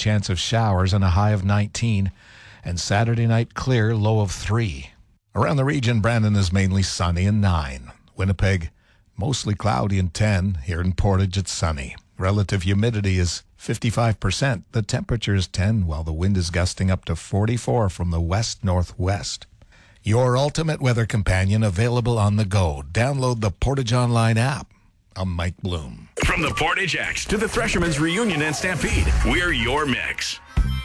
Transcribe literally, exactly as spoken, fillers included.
chance of showers and a high of nineteen. And Saturday night clear, low of three. Around the region, Brandon is mainly sunny and nine. Winnipeg, mostly cloudy and ten. Here in Portage, it's sunny. Relative humidity is fifty-five percent. The temperature is ten, while the wind is gusting up to forty-four from the west-northwest. Your ultimate weather companion available on the go. Download the Portage Online app. I'm Mike Bloom. From the Portage X to the Threshermen's Reunion and Stampede, we're your mix.